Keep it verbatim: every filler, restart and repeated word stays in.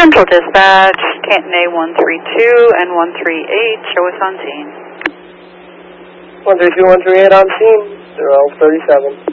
Central Dispatch, Canton A one three two and one three eight, show us on scene. one three two, one three eight on scene, zero thirty-seven.